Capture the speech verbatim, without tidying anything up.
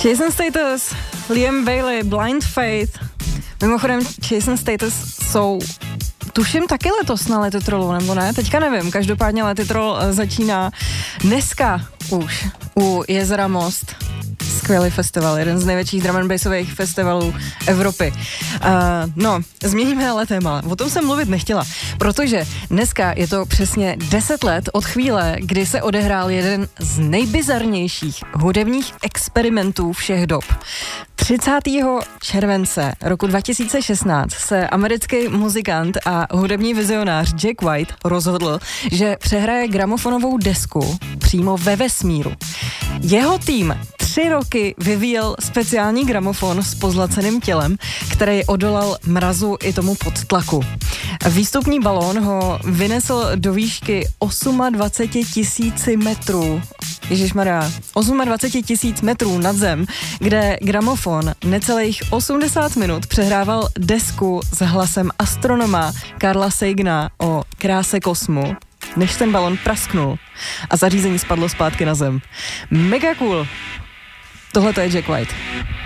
Jason Status, Liam Bailey, Blind Faith. Mimochodem, Jason Status jsou, tuším, taky letos na Letitrolu, nebo ne? Teďka nevím, každopádně Letitrol začíná dneska už u Jezera Most. Skvělý festival, jeden z největších drum and bassových festivalů Evropy. Uh, no, změníme ale téma. O tom jsem mluvit nechtěla, protože dneska je to přesně deset let od chvíle, kdy se odehrál jeden z nejbizarnějších hudebních experimentů všech dob. třicátého července roku dva tisíce šestnáct se americký muzikant a hudební vizionář Jack White rozhodl, že přehraje gramofonovou desku přímo ve vesmíru. Jeho tým tři roky vyvíjel speciální gramofon s pozlaceným tělem, který odolal mrazu i tomu podtlaku. Výstupní balón ho vynesl do výšky dvacet osm tisíc metrů. Ježišmarja, dvacet osm tisíc metrů nad zem, kde gramofon necelých osmdesát minut přehrával desku s hlasem astronoma Carla Sagana o kráse kosmu, než ten balon prasknul a zařízení spadlo zpátky na zem. Mega cool. Tohle to je Jack White.